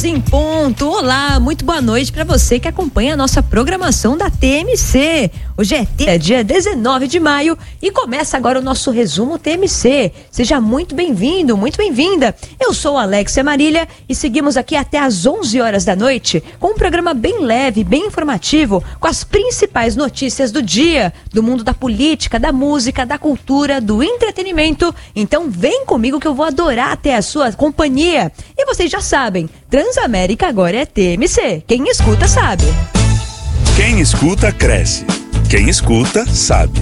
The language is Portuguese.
horas em ponto. Olá, muito boa noite para você que acompanha a nossa programação da TMC. Hoje é dia 19 de maio e começa agora o nosso resumo TMC. Seja muito bem-vindo, muito bem-vinda. Eu sou a Alexia Marília e seguimos aqui até às 11 horas da noite com um programa bem leve, bem informativo, com as principais notícias do dia, do mundo da política, da música, da cultura, do entretenimento. Então vem comigo que eu vou adorar ter a sua companhia. E vocês já sabem, Transamérica agora é TMC. Quem escuta sabe. Quem escuta cresce. Quem escuta sabe.